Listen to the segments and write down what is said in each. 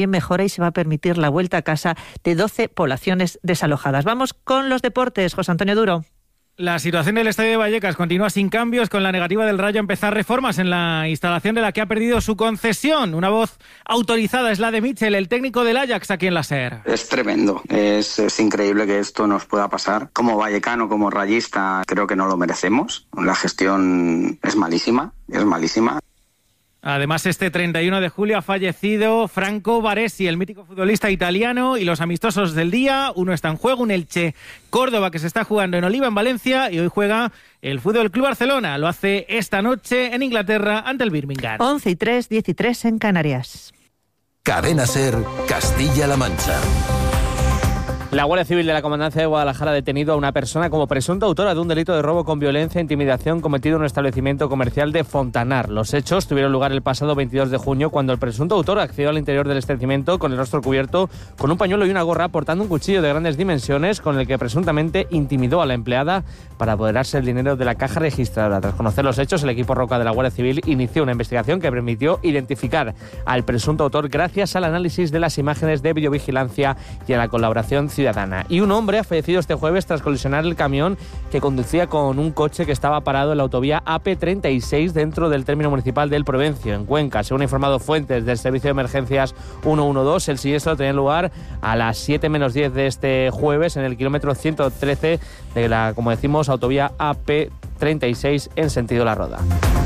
mejora y se va a permitir la vuelta a casa de 12 poblaciones desalojadas. Vamos con los deportes. José Antonio Duro. La situación del Estadio de Vallecas continúa sin cambios, con la negativa del Rayo a empezar reformas en la instalación de la que ha perdido su concesión. Una voz autorizada es la de Mitchell, el técnico del Ajax aquí en la SER. Es tremendo, es increíble que esto nos pueda pasar. Como vallecano, como rayista, creo que no lo merecemos. La gestión es malísima. Además, este 31 de julio ha fallecido Franco Baresi, el mítico futbolista italiano, y los amistosos del día. Uno está en juego, un Elche Córdoba que se está jugando en Oliva, en Valencia, y hoy juega el Fútbol Club Barcelona. Lo hace esta noche en Inglaterra ante el Birmingham. 11:03, 13 en Canarias. Cadena SER, Castilla-La Mancha. La Guardia Civil de la Comandancia de Guadalajara ha detenido a una persona como presunta autora de un delito de robo con violencia e intimidación cometido en un establecimiento comercial de Fontanar. Los hechos tuvieron lugar el pasado 22 de junio cuando el presunto autor accedió al interior del establecimiento con el rostro cubierto, con un pañuelo y una gorra, portando un cuchillo de grandes dimensiones con el que presuntamente intimidó a la empleada para apoderarse el dinero de la caja registradora. Tras conocer los hechos, el equipo Roca de la Guardia Civil inició una investigación que permitió identificar al presunto autor gracias al análisis de las imágenes de videovigilancia y a la colaboración ciudadana. Y un hombre ha fallecido este jueves tras colisionar el camión que conducía con un coche que estaba parado en la autovía AP36 dentro del término municipal del Provencio, en Cuenca. Según han informado fuentes del Servicio de Emergencias 112, el siniestro tenía lugar a las 7 menos 10 de este jueves en el kilómetro 113 de la, como decimos, autovía AP36 en sentido La Roda.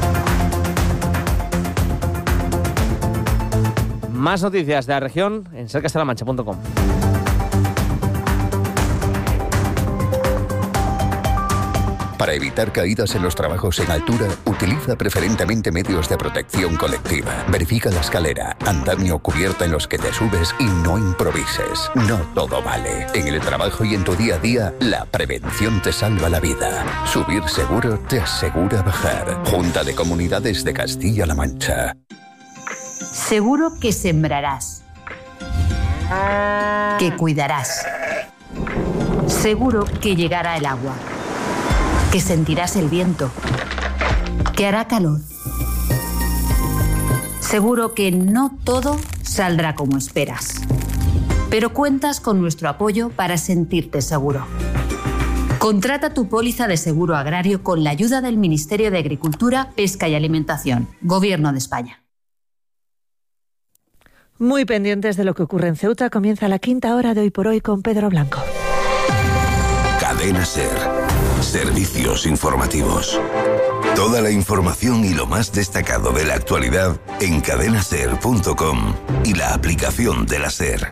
Más noticias de la región en sercastelamancha.com. Para evitar caídas en los trabajos en altura, utiliza preferentemente medios de protección colectiva. Verifica la escalera, andamio o cubierta en los que te subes y no improvises. No todo vale. En el trabajo y en tu día a día, la prevención te salva la vida. Subir seguro te asegura bajar. Junta de Comunidades de Castilla-La Mancha. Seguro que sembrarás, que cuidarás. Seguro que llegará el agua, que sentirás el viento, que hará calor. Seguro que no todo saldrá como esperas, pero cuentas con nuestro apoyo para sentirte seguro. Contrata tu póliza de seguro agrario con la ayuda del Ministerio de Agricultura, Pesca y Alimentación, Gobierno de España. Muy pendientes de lo que ocurre en Ceuta, comienza la quinta hora de Hoy por Hoy con Pedro Blanco. Cadena SER. Servicios informativos. Toda la información y lo más destacado de la actualidad en cadenaser.com y la aplicación de la SER.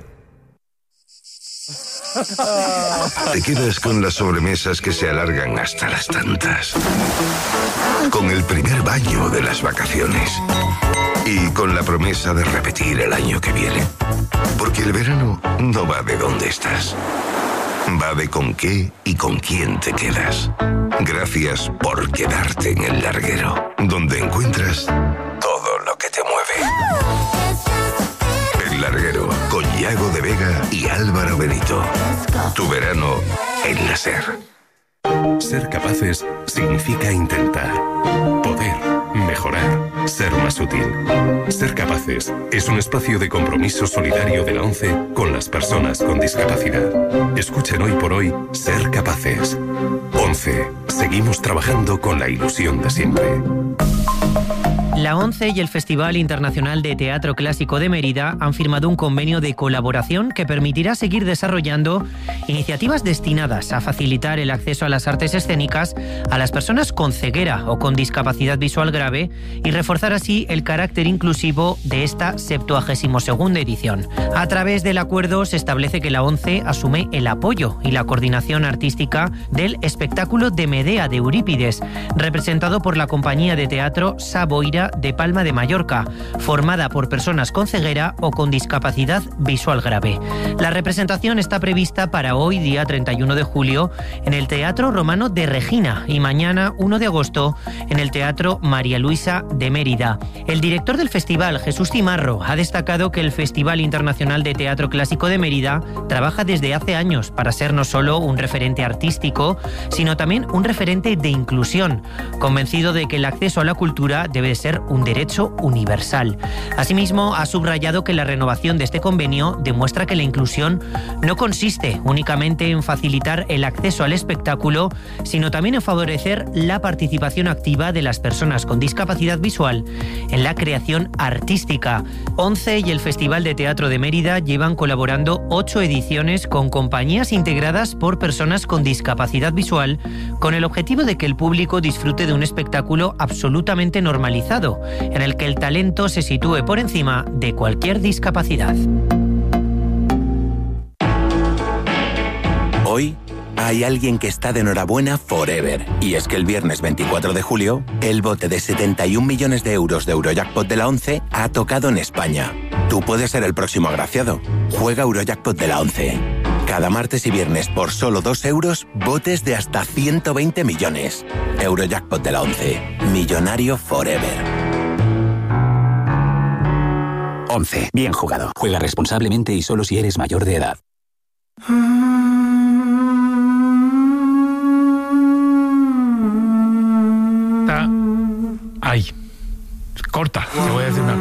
Te quedas con las sobremesas que se alargan hasta las tantas. Con el primer baño de las vacaciones. Y con la promesa de repetir el año que viene. Porque el verano no va de dónde estás. Va de con qué y con quién te quedas. Gracias por quedarte en El Larguero, donde encuentras todo lo que te mueve. El Larguero, con Yago de Vega y Álvaro Benito. Tu verano en la SER. Ser capaces significa intentar, poder, mejorar, ser más útil. Ser capaces es un espacio de compromiso solidario de la ONCE con las personas con discapacidad. Escuchen Hoy por Hoy Ser Capaces. ONCE, seguimos trabajando con la ilusión de siempre. La ONCE y el Festival Internacional de Teatro Clásico de Mérida han firmado un convenio de colaboración que permitirá seguir desarrollando iniciativas destinadas a facilitar el acceso a las artes escénicas a las personas con ceguera o con discapacidad visual grave y reforzar así el carácter inclusivo de esta 72ª edición. A través del acuerdo se establece que la ONCE asume el apoyo y la coordinación artística del espectáculo de Medea de Eurípides, representado por la compañía de teatro Saboira de Palma de Mallorca, formada por personas con ceguera o con discapacidad visual grave. La representación está prevista para hoy, día 31 de julio, en el Teatro Romano de Regina y mañana, 1 de agosto, en el Teatro María Luisa de Mérida. El director del festival, Jesús Cimarro, ha destacado que el Festival Internacional de Teatro Clásico de Mérida trabaja desde hace años para ser no solo un referente artístico, sino también un referente de inclusión, convencido de que el acceso a la cultura debe ser un derecho universal. Asimismo, ha subrayado que la renovación de este convenio demuestra que la inclusión no consiste únicamente en facilitar el acceso al espectáculo, sino también en favorecer la participación activa de las personas con discapacidad visual en la creación artística. ONCE y el Festival de Teatro de Mérida llevan colaborando 8 ediciones con compañías integradas por personas con discapacidad visual, con el objetivo de que el público disfrute de un espectáculo absolutamente normalizado, en el que el talento se sitúe por encima de cualquier discapacidad. Hoy hay alguien que está de enhorabuena forever. Y es que el viernes 24 de julio, el bote de 71 millones de euros de Eurojackpot de la ONCE ha tocado en España. Tú puedes ser el próximo agraciado. Juega Eurojackpot de la ONCE. Cada martes y viernes por solo 2 euros, botes de hasta 120 millones. Eurojackpot de la ONCE. Millonario forever. 11. Bien jugado. Juega responsablemente y solo si eres mayor de edad. Ay, corta, te voy a decir una cosa.